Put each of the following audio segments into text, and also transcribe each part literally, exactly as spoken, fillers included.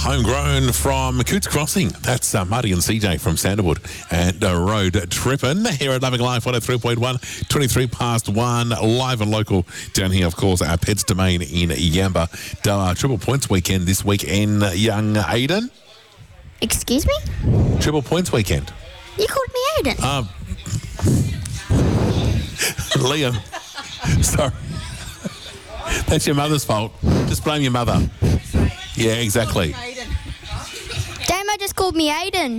Homegrown from Coots Crossing. That's uh, Marty and C J from Sanderwood and uh, Road Trippin' here at Loving Life one oh three point one, twenty-three past one, live and local down here, of course, our Pets Domain in Yamba. Uh, triple points weekend this week in young Aiden. Excuse me? Triple points weekend. You called me Aiden. Um, Liam, sorry. That's your mother's fault. Just blame your mother. Yeah, exactly. Damo just called me Aiden.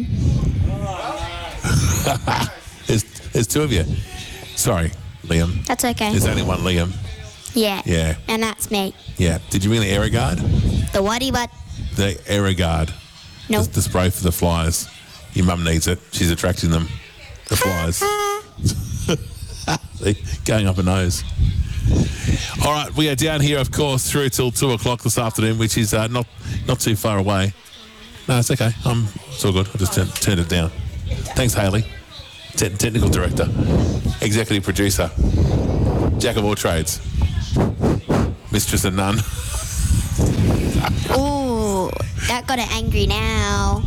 there's, there's two of you. Sorry, Liam. That's okay. There's only one Liam. Yeah. Yeah. And that's me. Yeah. Did you bring the Aerogard? The whatty what? The Aerogard. No. The, the spray for the flies. Your mum needs it. She's attracting them. The flies. They're going up her nose. All right, we are down here, of course, through till two o'clock this afternoon, which is uh, not not too far away. No, it's okay. I'm it's all good. I just turn, turned it down. Thanks, Hayley. Te- technical director, executive producer, jack of all trades, mistress of none. Ooh, that got it angry now.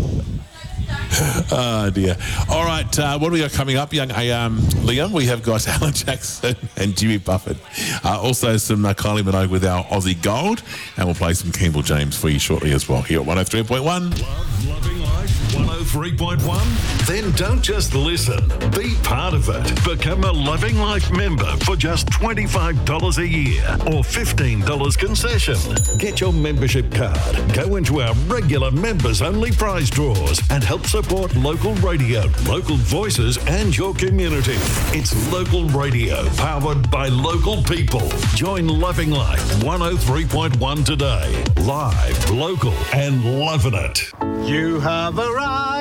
Oh, dear. All right, uh, what do we got coming up, young um, Liam? We have got Alan Jackson and Jimmy Buffett. Uh, also some uh, Kylie Minogue with our Aussie Gold. And we'll play some Kimball James for you shortly as well here at one oh three point one. Love Loving Life one oh three point one? Then don't just listen. Be part of it. Become a Loving Life member for just twenty-five dollars a year or fifteen dollars concession. Get your membership card, go into our regular members-only prize draws and help support local radio, local voices and your community. It's local radio powered by local people. Join Loving Life one oh three point one today. Live, local and loving it. You have arrived